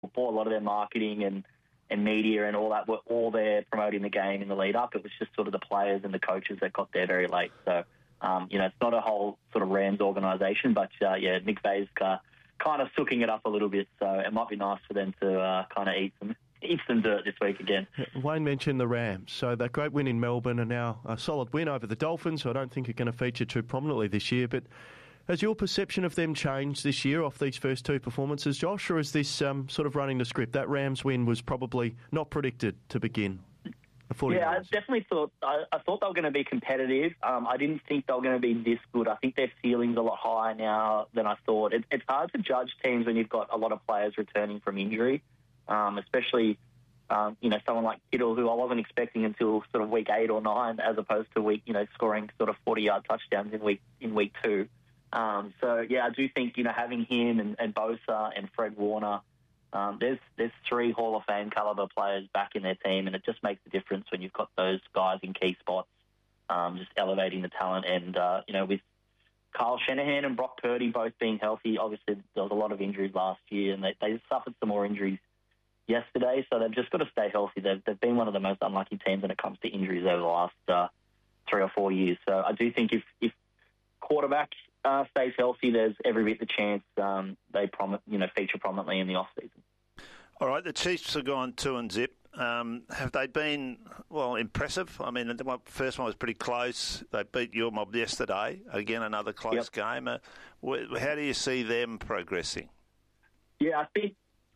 football. A lot of their marketing and media and all that were all there promoting the game in the lead up. It was just sort of the players and the coaches that got there very late. So, it's not a whole sort of Rams organisation, but Nick Vay's kind of sooking it up a little bit. So it might be nice for them to kind of eat some dirt this week again. Wayne mentioned the Rams. So that great win in Melbourne and now a solid win over the Dolphins, who I don't think are going to feature too prominently this year. But has your perception of them changed this year off these first two performances, Josh, or is this sort of running the script? That Rams win was probably not predicted to begin. Yeah, I definitely thought I thought they were going to be competitive. I didn't think they were going to be this good. I think their ceiling's a lot higher now than I thought. It's hard to judge teams when you've got a lot of players returning from injury, especially someone like Kittle, who I wasn't expecting until sort of week 8 or 9, as opposed to scoring sort of 40-yard touchdowns in week 2. I do think having him and Bosa and Fred Warner. There's 3 Hall of Fame caliber players back in their team, and it just makes a difference when you've got those guys in key spots, just elevating the talent. And, with Kyle Shanahan and Brock Purdy both being healthy, obviously there was a lot of injuries last year, and they suffered some more injuries yesterday, so they've just got to stay healthy. They've been one of the most unlucky teams when it comes to injuries over the last 3 or 4 years. So I do think if quarterback stays healthy, there's every bit the chance they feature prominently in the off-season. All right, the Chiefs have gone 2-0. Have they been, impressive? I mean, the first one was pretty close. They beat your mob yesterday. Again, another close game. How do you see them progressing? Yeah, I think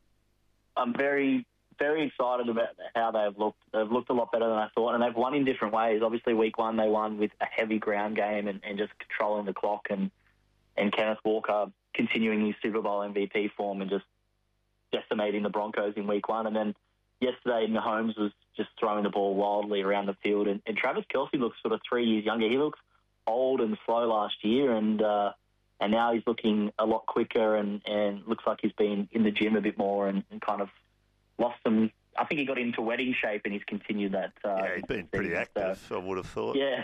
I'm very, very excited about how they've looked. They've looked a lot better than I thought, and they've won in different ways. Obviously, week 1 they won with a heavy ground game and just controlling the clock, and Kenneth Walker continuing his Super Bowl MVP form and just decimating the Broncos in week 1. And then yesterday, Mahomes was just throwing the ball wildly around the field, and Travis Kelce looks sort of 3 years younger. He looks old and slow last year, and now he's looking a lot quicker and looks like he's been in the gym a bit more and kind of lost some. I think he got into wedding shape and he's continued that. He's been pretty active, I would have thought. Yeah.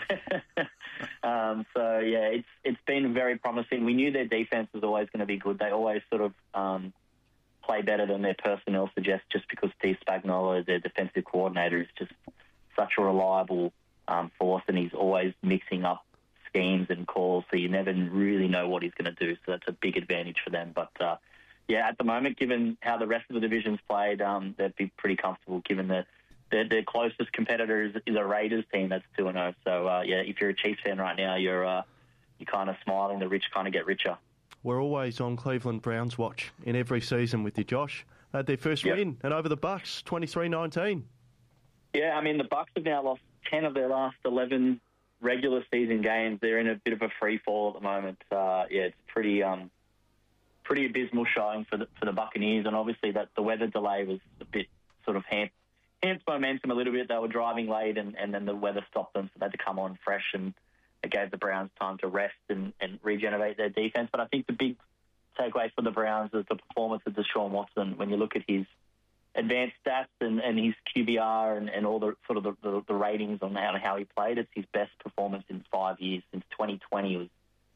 It's been very promising. We knew their defense was always going to be good. They always sort of play better than their personnel suggests, just because Steve Spagnuolo, their defensive coordinator, is just such a reliable force, and he's always mixing up schemes and calls, so you never really know what he's going to do. So that's a big advantage for them. But at the moment, given how the rest of the division's played, they'd be pretty comfortable, given that their closest competitor is a Raiders team that's 2-0. So, if you're a Chiefs fan right now, you're kind of smiling. The rich kind of get richer. We're always on Cleveland Browns watch in every season with you, Josh. Had their first win, and over the Bucks, 23-19. Yeah, I mean, the Bucks have now lost 10 of their last 11 regular season games. They're in a bit of a free fall at the moment. It's pretty abysmal showing for the Buccaneers, and obviously that the weather delay was a bit sort of hamped momentum a little bit. They were driving late, and then the weather stopped them, so they had to come on fresh, and it gave the Browns time to rest and regenerate their defense. But I think the big takeaway for the Browns is the performance of Deshaun Watson. When you look at his advanced stats and his QBR and all the sort of the ratings on how he played, it's his best performance in 5 years. Since 2020 was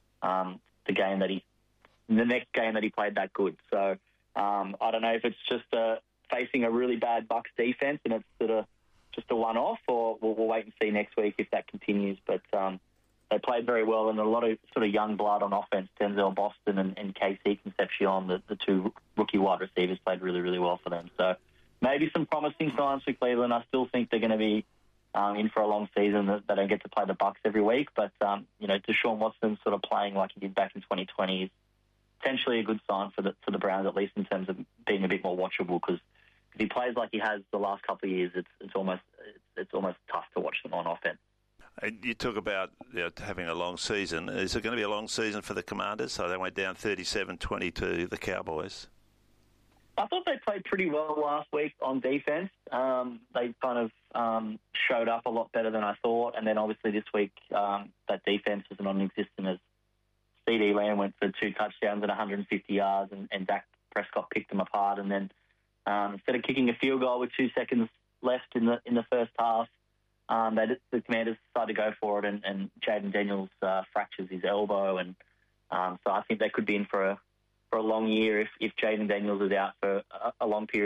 the next game that he played that good. So I don't know if it's just facing a really bad Bucs defense and it's sort of just a one-off, or we'll wait and see next week if that continues. But they played very well, and a lot of sort of young blood on offense. Denzel Boston and KC Concepcion, the 2 rookie wide receivers, played really, really well for them. So maybe some promising signs for Cleveland. I still think they're going to be in for a long season. They don't get to play the Bucs every week, but Deshaun Watson sort of playing like he did back in 2020 is potentially a good sign for the Browns, at least in terms of being a bit more watchable. Because if he plays like he has the last couple of years, it's almost tough to watch them on offense. You talk about having a long season. Is it going to be a long season for the Commanders? So they went down 37-20 to the Cowboys. I thought they played pretty well last week on defense. They kind of showed up a lot better than I thought. And then obviously this week, that defense was non-existent as CD Lamb went for 2 touchdowns and 150 yards, and Dak Prescott picked them apart. And then instead of kicking a field goal with 2 seconds left in the first half, the Commanders decided to go for it, and Jaden Daniels fractures his elbow, and so I think they could be in for for a long year if Jaden Daniels is out for a long period